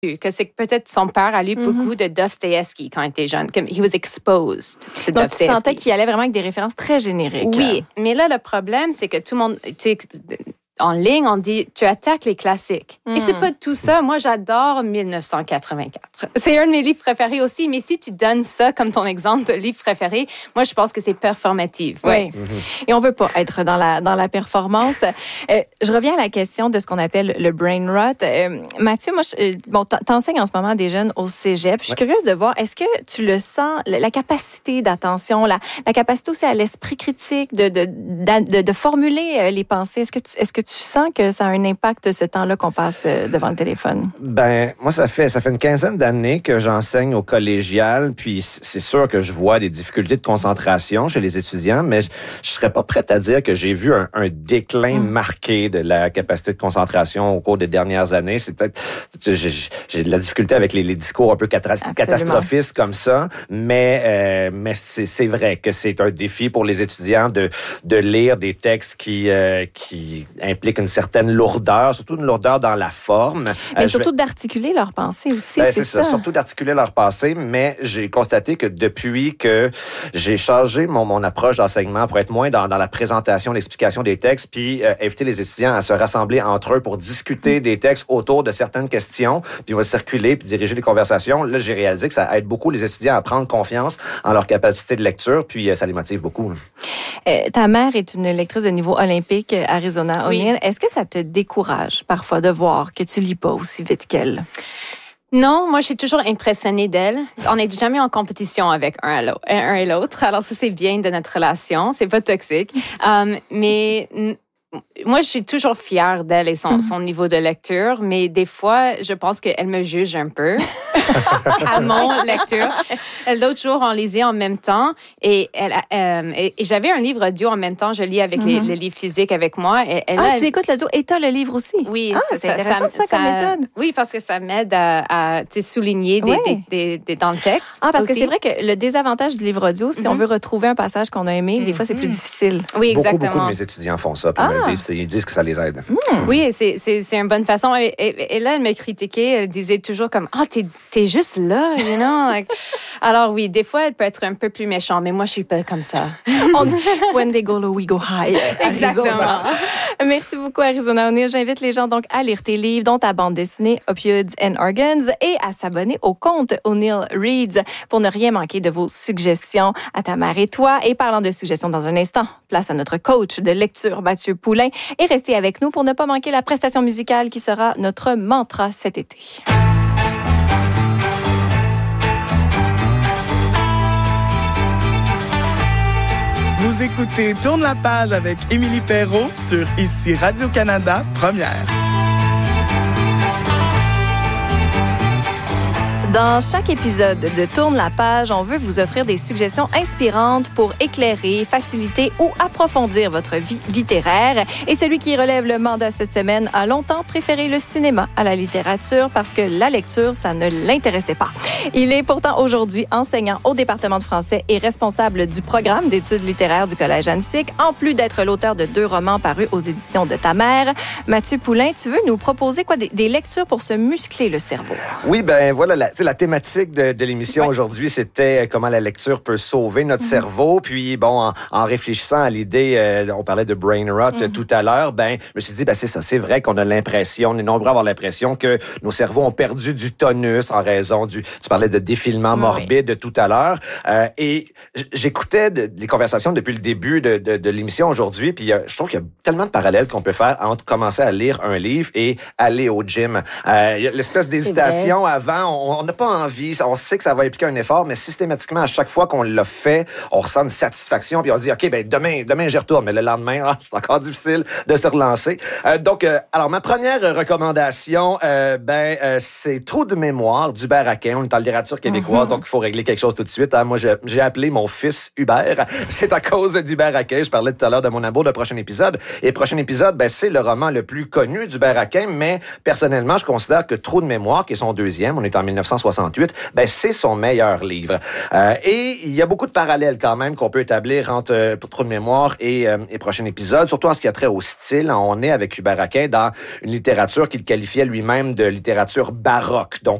que c'est que peut-être son père a lu beaucoup de Dostoïevski quand il était jeune. Comme he was exposed to Donc, tu sentais qu'il allait vraiment avec des références très génériques. Oui, mais là, le problème, c'est que tout le monde... En ligne, on dit tu attaques les classiques. Et c'est pas tout ça. Moi, j'adore 1984. C'est un de mes livres préférés aussi. Mais si tu donnes ça comme ton exemple de livre préféré, moi, je pense que c'est performatif. Oui. Et on veut pas être dans la performance. Je reviens à la question de ce qu'on appelle le brain rot. Mathieu, moi, t'enseignes en ce moment à des jeunes au cégep. Je suis curieuse de voir, est-ce que tu le sens, la capacité d'attention, la capacité aussi à l'esprit critique de formuler les pensées? Est-ce que tu sens que ça a un impact, ce temps-là qu'on passe devant le téléphone? Ben, moi, ça fait une quinzaine d'années que j'enseigne au collégial, puis c'est sûr que je vois des difficultés de concentration chez les étudiants, mais je serais pas prête à dire que j'ai vu un déclin marqué de la capacité de concentration au cours des dernières années. C'est peut-être, j'ai de la difficulté avec les discours un peu catastrophistes comme ça, mais c'est vrai que c'est un défi pour les étudiants de lire des textes qui implique une certaine lourdeur, surtout une lourdeur dans la forme. Mais surtout d'articuler leurs pensées aussi, c'est ça. Surtout d'articuler leurs pensées, mais j'ai constaté que depuis que j'ai changé mon approche d'enseignement pour être moins dans la présentation, l'explication des textes, puis inviter les étudiants à se rassembler entre eux pour discuter des textes autour de certaines questions, puis on va circuler puis diriger les conversations. Là, j'ai réalisé que ça aide beaucoup les étudiants à prendre confiance en leur capacité de lecture, puis ça les motive beaucoup. Ta mère est une lectrice de niveau olympique, Arizona O'Neill. Est-ce que ça te décourage parfois de voir que tu lis pas aussi vite qu'elle? Non, moi, je suis toujours impressionnée d'elle. On n'est jamais en compétition avec un et l'autre. Alors, ça, c'est bien de notre relation. C'est pas toxique. Mais moi, je suis toujours fière d'elle et son niveau de lecture, mais des fois, je pense qu'elle me juge un peu à mon lecture. L'autre jour, on lisait en même temps et j'avais un livre audio en même temps. Je lis avec le livre physique avec moi. Tu écoutes l'audio et tu as le livre aussi? Oui. C'est intéressant ça comme méthode. Oui, parce que ça m'aide à souligner des dans le texte. Parce que c'est vrai que le désavantage du livre audio, si on veut retrouver un passage qu'on a aimé, des fois, c'est plus difficile. Oui, exactement. Beaucoup de mes étudiants font ça. Ils disent que ça les aide. Oui, c'est une bonne façon. Et là, elle me critiquait. Elle disait toujours comme, t'es juste là, you know? Alors oui, des fois, elle peut être un peu plus méchante, mais moi, je suis pas comme ça. When they go low, we go high. Exactement. Merci beaucoup, Arizona O'Neill. J'invite les gens donc à lire tes livres, dont ta bande dessinée Opioids and Organs, et à s'abonner au compte O'Neill Reads pour ne rien manquer de vos suggestions à ta mère et toi. Et parlant de suggestions dans un instant, place à notre coach de lecture, Mathieu Poulain. Et restez avec nous pour ne pas manquer la prestation musicale qui sera notre mantra cet été. Vous écoutez Tourne la page avec Émilie Perrault sur Ici Radio-Canada Première. Dans chaque épisode de Tourne la page, on veut vous offrir des suggestions inspirantes pour éclairer, faciliter ou approfondir votre vie littéraire. Et celui qui relève le mandat cette semaine a longtemps préféré le cinéma à la littérature parce que la lecture, ça ne l'intéressait pas. Il est pourtant aujourd'hui enseignant au département de français et responsable du programme d'études littéraires du Collège Annecy, en plus d'être l'auteur de 2 romans parus aux éditions de ta mère. Mathieu Poulain, tu veux nous proposer quoi? Des lectures pour se muscler le cerveau? Oui, ben voilà, la thématique de l'émission aujourd'hui, c'était comment la lecture peut sauver notre cerveau. Puis bon, en réfléchissant à l'idée, on parlait de brain rot tout à l'heure, je me suis dit, c'est ça, c'est vrai qu'on a l'impression, on est nombreux à avoir l'impression que nos cerveaux ont perdu du tonus en raison tu parlais de défilement morbide tout à l'heure. Et j'écoutais les conversations depuis le début de l'émission aujourd'hui, puis je trouve qu'il y a tellement de parallèles qu'on peut faire entre commencer à lire un livre et aller au gym. Il y a l'espèce d'hésitation avant, on n'a pas envie, on sait que ça va impliquer un effort, mais systématiquement, à chaque fois qu'on l'a fait, on ressent une satisfaction, puis on se dit, OK, demain j'y retourne, mais le lendemain, c'est encore difficile de se relancer. Donc, alors, ma première recommandation, c'est Trou de mémoire d'Hubert Aquin. On est en littérature québécoise, donc il faut régler quelque chose tout de suite. Moi, j'ai appelé mon fils Hubert. C'est à cause d'Hubert Aquin. Je parlais tout à l'heure de mon amour de prochain épisode. Et prochain épisode, c'est le roman le plus connu d'Hubert Aquin, mais personnellement, je considère que Trou de mémoire, qui est son deuxième, on est en 1960, 1868, ben c'est son meilleur livre. Et il y a beaucoup de parallèles quand même qu'on peut établir entre Pour trop de mémoire et prochain épisode, surtout en ce qui a trait au style. On est avec Hubert Aquin dans une littérature qu'il qualifiait lui-même de littérature baroque. Donc